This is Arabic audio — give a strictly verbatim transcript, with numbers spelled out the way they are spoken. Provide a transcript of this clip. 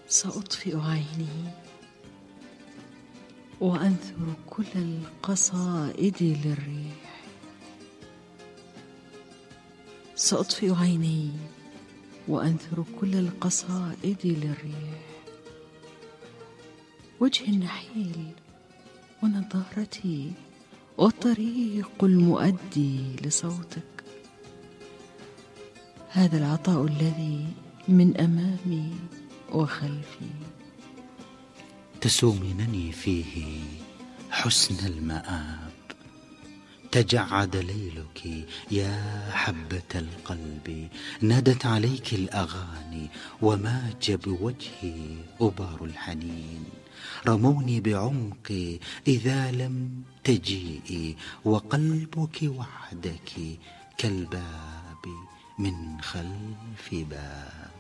سأطفئ عيني وأنثر كل القصائد للريح. سأطفئ عيني وأنثر كل القصائد للريح. وجهي النحيل ونظارتي والطريق المؤدي لصوتك، هذا العطاء الذي من أمامي وخلفي. تسومنني فيه حسن المآب، تجعد ليلك يا حبة القلب، نادت عليك الأغاني وماج بوجهي غبار الحنين. رموني بعمقي إذا لم تجيئي، وقلبك وحدك كالباب من خلف باب.